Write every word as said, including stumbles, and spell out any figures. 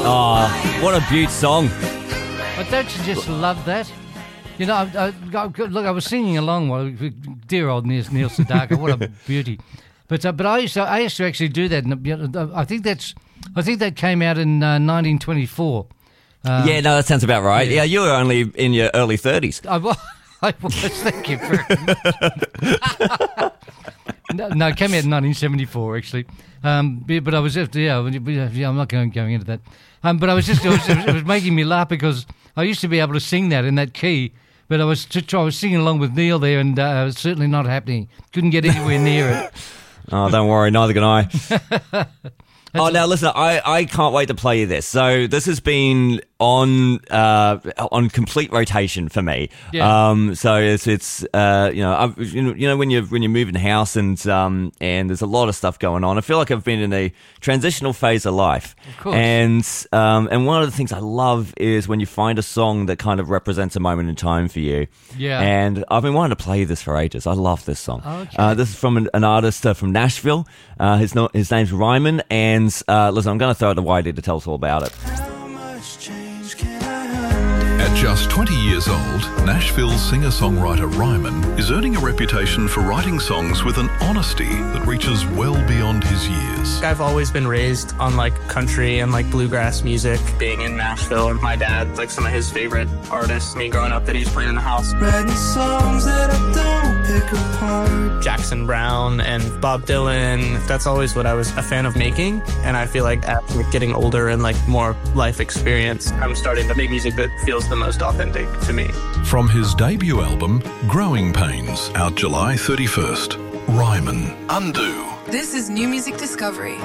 Oh, what a beaut song. But don't you just love that? You know, I, I, I, look, I was singing along with dear old Neil, Neil Sedaka. What a beauty! But uh, but I used to I used to actually do that. And I think that's I think that came out in uh, nineteen twenty-four. Um, yeah, no, that sounds about right. Yeah, yeah you were only in your early thirties. I was. I was. Thank you very much. no, no, it came out in nineteen seventy-four actually. Um, but I was just yeah, yeah. I'm not going going into that. Um, but I was just it was, it was making me laugh because I used to be able to sing that in that key. But I was t- I was singing along with Neil there, and uh, it was certainly not happening. Couldn't get anywhere near it. Oh, don't worry, neither can I. Oh, now listen, I, I can't wait to play you this. So this has been on uh, on complete rotation for me. Yeah. Um, so it's it's uh, you know I've, you know you know when you when you're moving house and um and there's a lot of stuff going on. I feel like I've been in a transitional phase of life. Of course. And um and one of the things I love is when you find a song that kind of represents a moment in time for you. Yeah. And I've been wanting to play this for ages. I love this song. Okay. Uh, this is from an, an artist uh, from Nashville. Uh, his no, his name's Ryman. And uh, listen, I'm going to throw it to Whitey to tell us all about it. At just twenty years old, Nashville's singer-songwriter Ryman is earning a reputation for writing songs with an honesty that reaches well beyond his years. I've always been raised on like country and like bluegrass music. Being in Nashville, and my dad, like some of his favorite artists, me growing up that he's playing in the house. Writing songs that I don't pick apart. Jackson Browne and Bob Dylan. That's always what I was a fan of making. And I feel like as like getting older and like more life experience, I'm starting to make music that feels the most authentic to me. From his debut album, Growing Pains, out July thirty-first, Ryman, Undo. This is New Music Discovery.